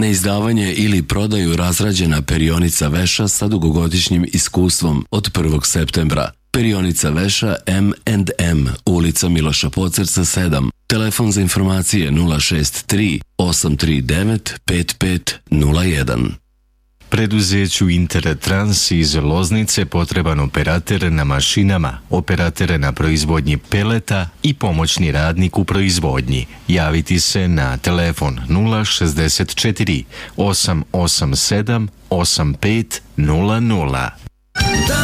izdavanje ili prodaju razrađena perionica veša sa dugogodišnjim iskustvom od 1. septembra. Perionica veša M&M, ulica Miloša Pocerca 7. Telefon za informacije 063 839 5501. Preduzeću Intertrans iz Loznice potreban operater na mašinama, operater na proizvodnji peleta i pomoćni radnik u proizvodnji. Javiti se na telefon 064 887 8500.